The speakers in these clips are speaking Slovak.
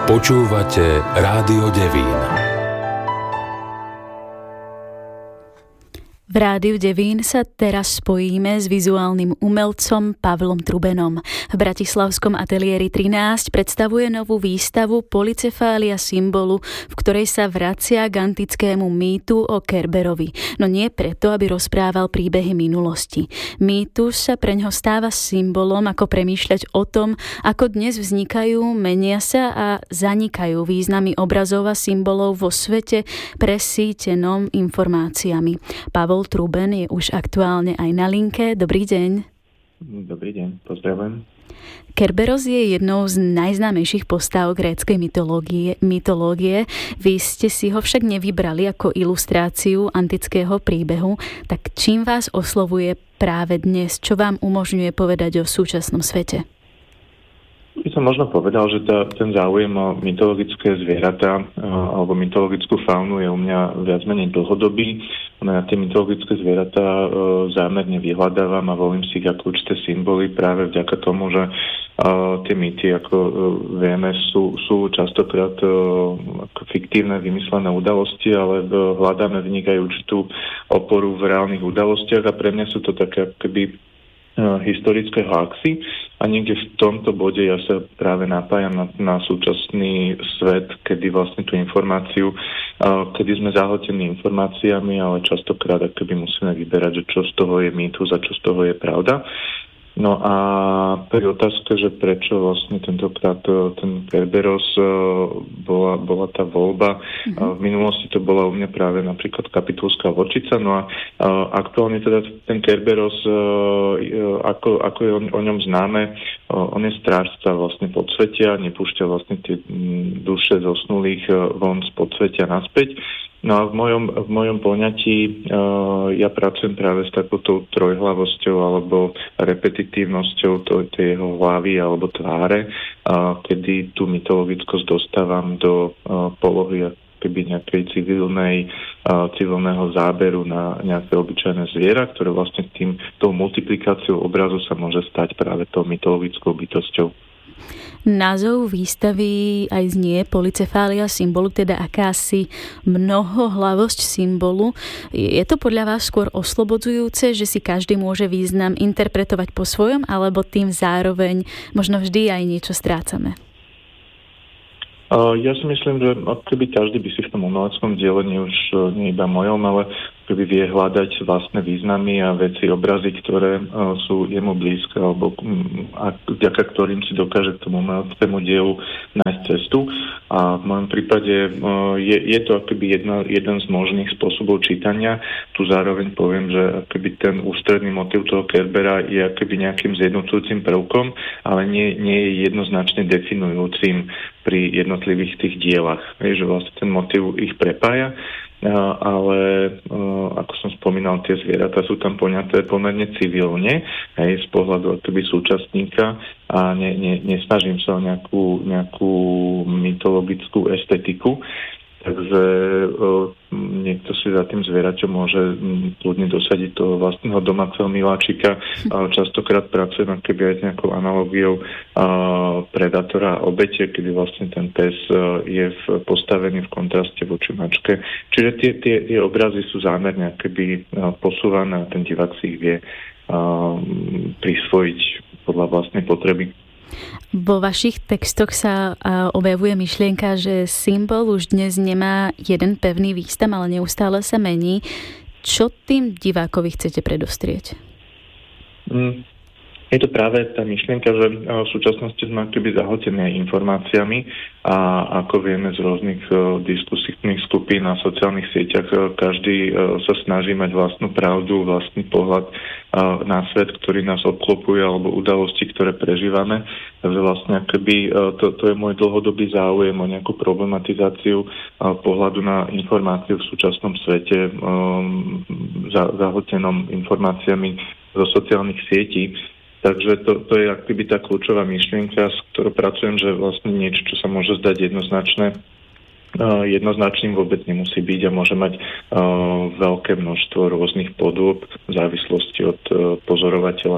Počúvate Rádio Devín. V Rádiu Devín sa teraz spojíme s vizuálnym umelcom Pavlom Trubenom. V bratislavskom ateliéri 13 predstavuje novú výstavu Polycefália symbolu, v ktorej sa vracia k antickému mýtu o Kerberovi. No nie preto, aby rozprával príbehy minulosti. Mýtus sa preňho stáva symbolom, ako premýšľať o tom, ako dnes vznikajú, menia sa a zanikajú významy obrazov a symbolov vo svete presýtenom informáciami. Pavol Truben je už aktuálne aj na linke. Dobrý deň. Dobrý deň, pozdravujem. Kerberos je jednou z najznámejších postav gréckej mytológie. Vy ste si ho však nevybrali ako ilustráciu antického príbehu. Tak čím vás oslovuje práve dnes? Čo vám umožňuje povedať o súčasnom svete? By som možno povedal, že ten záujem o mytologické zvieratá alebo mytologickú faunu je u mňa viac menej dlhodobý. Ja tie mytologické zvieratá zámerne vyhľadávam a volím si ich ako určité symboly práve vďaka tomu, že tie mýty, ako vieme, sú častokrát ako fiktívne, vymyslené udalosti, ale hľadáme v nich aj určitú oporu v reálnych udalostiach a pre mňa sú to také akoby historické hoaxy a niekde v tomto bode ja sa práve napájam na súčasný svet, kedy vlastne tú informáciu, kedy sme zahltení informáciami, ale častokrát akoby musíme vyberať, že čo z toho je mýtus a čo z toho je pravda. No a pri otázke, že prečo vlastne tentokrát ten Kerberos bola tá voľba. V minulosti to bola u mňa práve napríklad Kapitulská vlčica. No a aktuálne teda ten Kerberos, ako je o ňom známe, on je strážca vlastne podsvetia, nepúšťa vlastne tie duše zosnulých von z podsvetia naspäť. No a v mojom poňatí ja pracujem práve s takouto trojhlavosťou alebo repetitívnosťou tej jeho hlavy alebo tváre, kedy tú mytologickosť dostávam do polohy keby nejakej civilného záberu na nejaké obyčajné zviera, ktoré vlastne tou multiplikáciou obrazu sa môže stať práve tou mytologickou bytosťou. Názov výstavy aj znie Polycefália symbolu, teda akási mnohohlavosť symbolu. Je to podľa vás skôr oslobodzujúce, že si každý môže význam interpretovať po svojom, alebo tým zároveň možno vždy aj niečo strácame? Ja si myslím, že keby každý by si v tom umeleckom dielení už nie iba mojom, ale keby vie hľadať vlastné významy a veci, obrazy, ktoré sú jemu blízke alebo vďaka ktorým si dokáže k tomu umeleckému dielu nájsť cestu. A v mojom prípade je to akoby jeden z možných spôsobov čítania. Tu zároveň poviem, že akoby ten ústredný motív toho Kerbera je akoby nejakým zjednocujúcim prvkom, ale nie je jednoznačne definujúcim pri jednotlivých tých dielach. Že vlastne ten motív ich prepája, ale ako som spomínal, tie zvieratá sú tam poňaté pomerne civilne, z pohľadu akoby súčasníka a nesnažím sa o nejakú mytologickú estetiku. Takže niekto si za tým zvieraťom môže kľudne dosadiť toho vlastného domáceho miláčika. Častokrát pracujem akoby aj s nejakou analógiou predátora a obete, kedy vlastne ten pes je postavený v kontraste voči mačke. Čiže tie obrazy sú zámerne akoby posúvané a ten divák si ich vie prisvojiť podľa vlastnej potreby. Vo vašich textoch sa objavuje myšlienka, že symbol už dnes nemá jeden pevný význam, ale neustále sa mení. Čo tým divákovi chcete predostrieť? Je to práve tá myšlienka, že v súčasnosti sme akoby zahltení informáciami a ako vieme z rôznych diskusijných skupín na sociálnych sieťach, každý sa snaží mať vlastnú pravdu, vlastný pohľad na svet, ktorý nás obklopuje alebo udalosti, ktoré prežívame. Takže vlastne akoby to je môj dlhodobý záujem o nejakú problematizáciu pohľadu na informáciu v súčasnom svete zahltenom informáciami zo sociálnych sietí. Takže to je akoby tá kľúčová myšlienka, s ktorou pracujem, že vlastne niečo, čo sa môže zdať jednoznačným vôbec nemusí byť a môže mať veľké množstvo rôznych podôb v závislosti od pozorovateľa.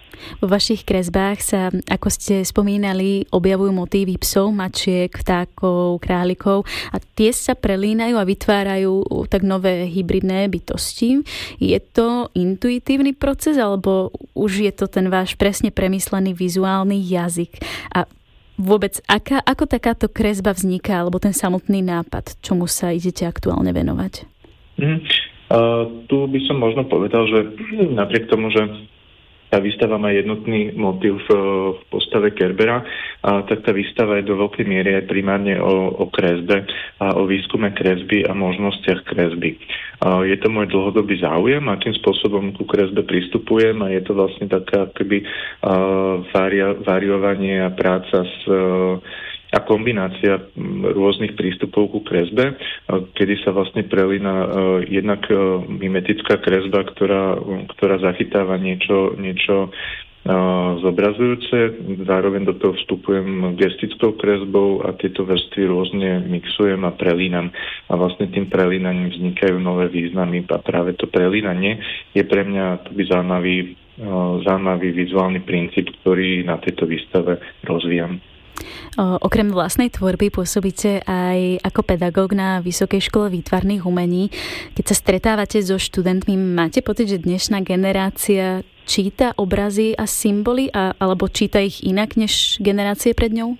Vo vašich kresbách sa, ako ste spomínali, objavujú motívy psov, mačiek, vtákov, králikov a tie sa prelínajú a vytvárajú tak nové hybridné bytosti. Je to intuitívny proces, alebo už je to ten váš presne premyslený vizuálny jazyk? A vôbec, ako takáto kresba vzniká, alebo ten samotný nápad, čomu sa idete aktuálne venovať? Tu by som možno povedal, že napriek tomu, že tá výstava má jednotný motív v postave Kerbera, tak tá výstava je do veľkej miery aj primárne o kresbe a o výskume kresby a možnostiach kresby. Je to môj dlhodobý záujem, akým spôsobom ku kresbe pristupujem a je to vlastne taká akoby variovanie a práca a kombinácia rôznych prístupov ku kresbe, kedy sa vlastne prelína jednak mimetická kresba, ktorá zachytáva niečo zobrazujúce, zároveň do toho vstupujem gestickou kresbou a tieto vrstvy rôzne mixujem a prelínam. A vlastne tým prelínaním vznikajú nové významy a práve to prelínanie je pre mňa zaujímavý vizuálny princíp, ktorý na tejto výstave rozvíjam. Okrem vlastnej tvorby pôsobíte aj ako pedagóg na Vysokej škole výtvarných umení. Keď sa stretávate so študentmi, máte pocit, že dnešná generácia číta obrazy a symboly, alebo číta ich inak než generácie pred ňou?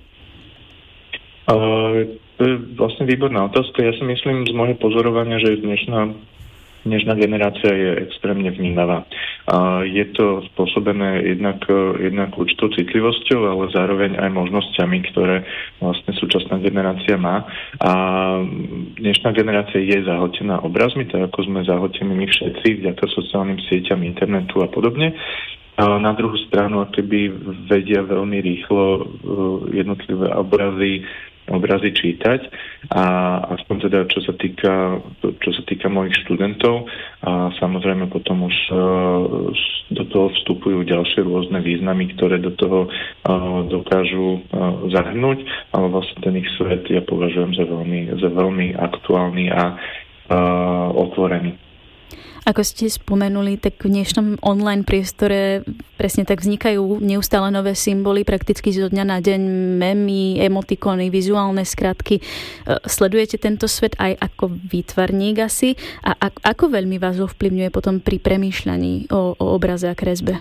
To je vlastne výborná otázka. Ja si myslím z môjho pozorovania, že dnešná generácia je extrémne vnímavá. Je to spôsobené jednak určitou citlivosťou, ale zároveň aj možnosťami, ktoré vlastne súčasná generácia má. A dnešná generácia je zahltená obrazmi, tak ako sme zahltení my všetci, vďaka sociálnym sieťam, internetu a podobne. A na druhú stranu, akoby vedia veľmi rýchlo jednotlivé obrazy čítať a aspoň teda čo sa týka mojich študentov a samozrejme potom už do toho vstupujú ďalšie rôzne významy, ktoré do toho dokážu zahrnúť, ale vlastne ten ich svet ja považujem za veľmi aktuálny a otvorený. Ako ste spomenuli, tak v dnešnom online priestore presne tak vznikajú neustále nové symboly, prakticky zo dňa na deň, memy, emotikony, vizuálne skratky. Sledujete tento svet aj ako výtvarník asi? A ako veľmi vás ovplyvňuje potom pri premýšľaní o obraze a kresbe?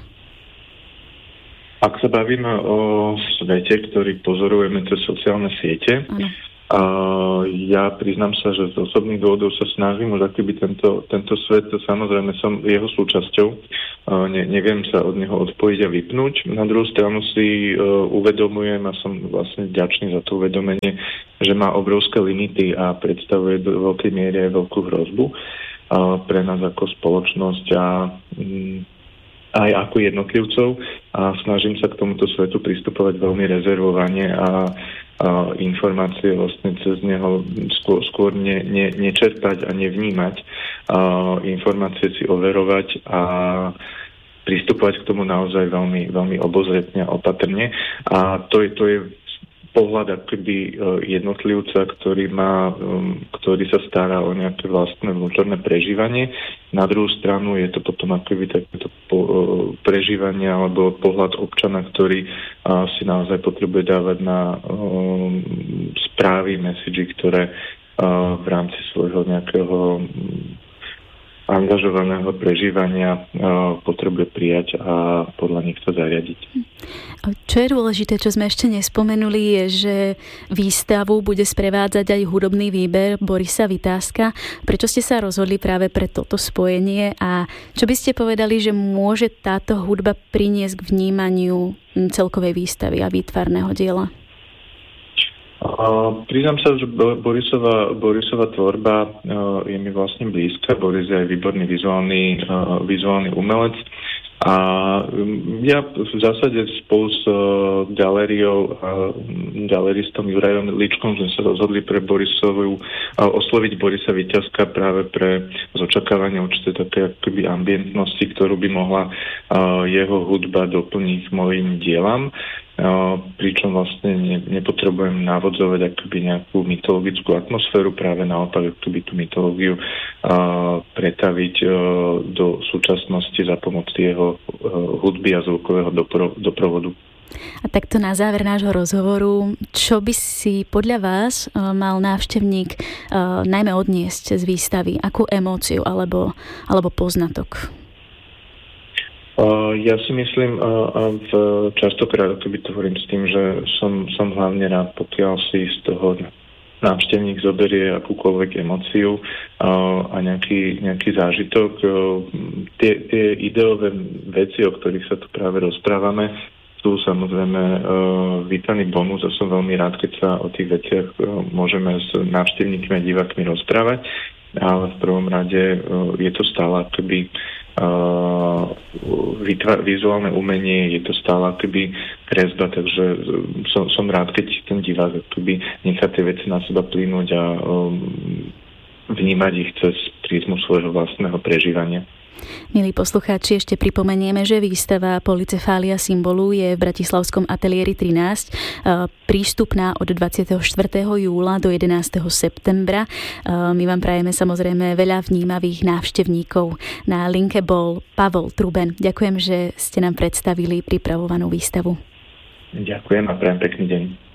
Ak sa bavíme o svete, ktorý pozorujeme cez sociálne siete, áno. Ja priznám sa, že z osobných dôvodov sa snažím už akoby tento svet, samozrejme som jeho súčasťou, neviem sa od neho odpojiť a vypnúť. Na druhú stranu si uvedomujem a som vlastne vďačný za to uvedomenie, že má obrovské limity a predstavuje do veľkej miery aj veľkú hrozbu pre nás ako spoločnosť a aj ako jednotlivcov a snažím sa k tomuto svetu pristupovať veľmi rezervovane a informácie vlastne cez neho skôr nečerpať a nevnímať, informácie si overovať a pristupovať k tomu naozaj veľmi, veľmi obozretne a opatrne. A to je pohľad akoby jednotlivca, ktorý sa stará o nejaké vlastné vnútorné prežívanie. Na druhú stranu je to potom akoby takéto prežívanie alebo pohľad občana, ktorý si naozaj potrebuje dávať na správy, message, ktoré v rámci svojho nejakého angažovaného prežívania potrebuje prijať a podľa nich to zariadiť. Čo je dôležité, čo sme ešte nespomenuli, je, že výstavu bude sprevádzať aj hudobný výber Borisa Vitáska. Prečo ste sa rozhodli práve pre toto spojenie a čo by ste povedali, že môže táto hudba priniesť k vnímaniu celkovej výstavy a výtvarného diela? Priznám sa, že Borisova tvorba je mi vlastne blízka. Boris je aj výborný vizuálny umelec. A ja v zásade spolu s galériou a galeristom Jurajom Ličkom sme sa rozhodli osloviť Borisa Vitáska práve pre očakávanie určite také akoby ambientnosti, ktorú by mohla jeho hudba doplniť mojim dielam. pričom vlastne nepotrebujem navodzovať akoby nejakú mytologickú atmosféru, práve naopak akoby tú mytológiu pretaviť do súčasnosti za pomoci jeho hudby a zvukového doprovodu. A takto na záver nášho rozhovoru, čo by si podľa vás mal návštevník najmä odniesť z výstavy? Akú emóciu alebo poznatok? Ja si myslím, častokrát to hovorím s tým, že som hlavne rád, pokiaľ si z toho návštevník zoberie akúkoľvek emóciu a nejaký zážitok. Tie ideové veci, o ktorých sa tu práve rozprávame, sú samozrejme vítaný bonus a som veľmi rád, keď sa o tých veciach môžeme s návštevníkmi a divákmi rozprávať, ale v prvom rade je to stále akoby vizuálne umenie, je to stále akoby kresba, takže som rád, keď ten divák akoby nechá tie veci na seba plynúť a vnímať ich cez prízmu svojho vlastného prežívania. Milí poslucháči, ešte pripomenieme, že výstava Polycephalia symbolu je v Bratislavskom ateliéri 13 prístupná od 24. júla do 11. septembra. My vám prajeme samozrejme veľa vnímavých návštevníkov. Na linke bol Pavol Truben. Ďakujem, že ste nám predstavili pripravovanú výstavu. Ďakujem a prajem pekný deň.